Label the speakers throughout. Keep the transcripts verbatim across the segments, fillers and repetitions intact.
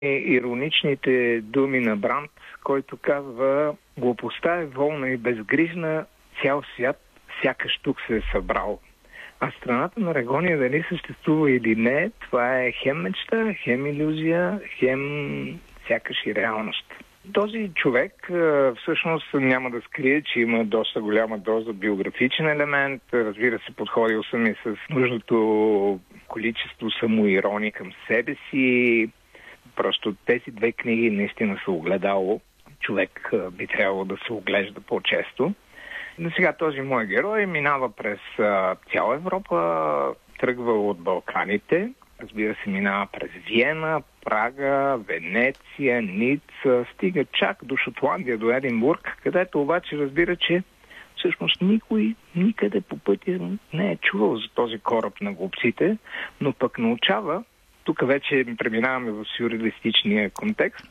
Speaker 1: Ироничните думи на Бранд, който казва: глупостта е волна и безгрижна, цял свят сякаш тук се е събрал. А страната на Рагония дали съществува или не, това е хем мечта, хем илюзия, хем сякаш и реалност. Този човек всъщност няма да скрие, че има доста голяма доза биографичен елемент. Разбира се, подходил съм и с нужното количество самоирония към себе си. Просто тези две книги наистина са огледало. Човек би трябвало да се оглежда по-често. Но сега този мой герой минава през а, цяла Европа, тръгва от Балканите, разбира се, минава през Виена, Прага, Венеция, Ница, стига чак до Шотландия, до Единбург, където обаче разбира, че всъщност никой никъде по пътя не е чувал за този кораб на глупците, но пък научава, тук вече преминаваме в сюрреалистичния контекст,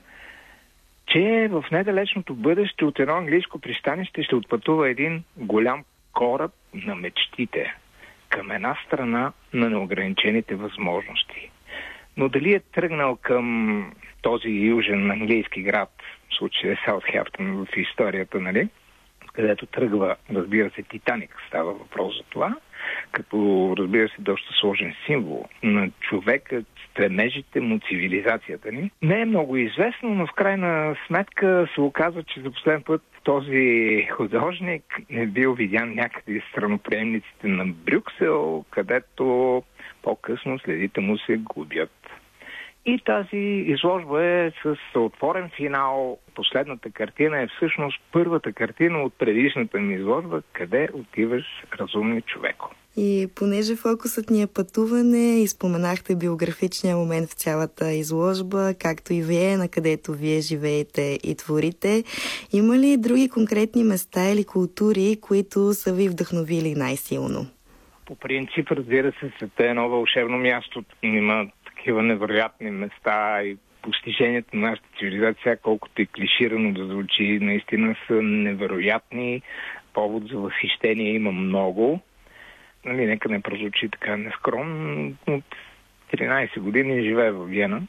Speaker 1: че в недалечното бъдеще от едно английско пристанище ще отпътува един голям кораб на мечтите към една страна на неограничените възможности. Но дали е тръгнал към този южен английски град, в случая Саутхемптън в историята, нали, където тръгва, разбира се, Титаник, става въпрос за това, като, разбира се, доста сложен символ на човека, стремежите му, цивилизацията ни. Не е много известно, но в крайна сметка се оказва, че за последен път този художник е бил видян някъде в страноприемниците на Брюксел, където по-късно следите му се губят. И тази изложба е с отворен финал. Последната картина е всъщност първата картина от предишната ми изложба "Къде отиваш, разумни човеко?".
Speaker 2: И понеже фокусът ни е пътуване и споменахте биографичния момент в цялата изложба, както и Виена, където вие живеете и творите, има ли други конкретни места или култури, които са ви вдъхновили най-силно?
Speaker 1: По принцип, разбира се, света е едно вълшебно място. Има такива невероятни места и постиженията на нашата цивилизация, колкото и клиширано да звучи, наистина са невероятни. Повод за възхищение има много. Нали, нека не прозвучи така нескромно. От тринайсет години живея в Виена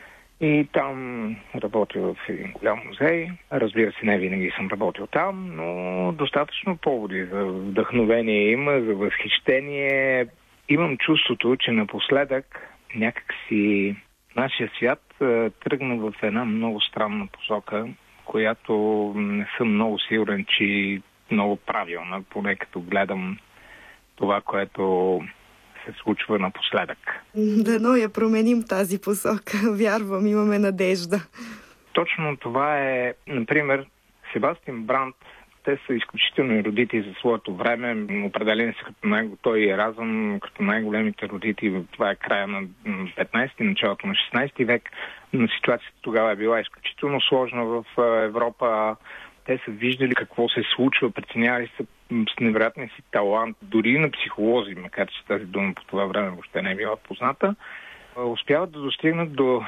Speaker 1: и там работя в един голям музей. Разбира се, не винаги съм работил там, но достатъчно поводи за вдъхновение има, за възхищение. Имам чувството, че напоследък някакси нашия свят тръгна в една много странна посока, която не съм много сигурен, че много правилна, поне като гледам това, което се случва напоследък.
Speaker 2: Дано я променим тази посока. Вярвам, имаме надежда.
Speaker 1: Точно това е, например, Себастиан Бранд. Те са изключително ерудити за своето време. Определени са като най- той и Еразъм като най-големите ерудити. Това е края на петнайсети, началото на шестнайсети век. Но ситуацията тогава е била изключително сложна в Европа. Те са виждали какво се случва, преценявали са с невероятния си талант, дори на психолози, макар че тази дума по това време въобще не е била позната, успяват да достигнат до